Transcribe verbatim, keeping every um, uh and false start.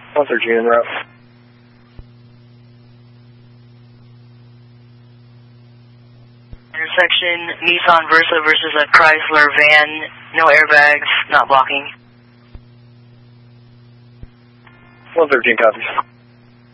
one thirteen en route. Intersection, Nissan Versa versus a Chrysler van, no airbags, not blocking. one thirteen copies.